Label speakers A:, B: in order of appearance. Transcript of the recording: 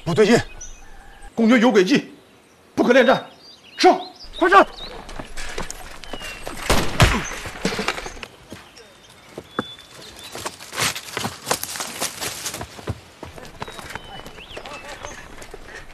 A: 不对劲，
B: 公爵有诡计，不可恋战，上，快上！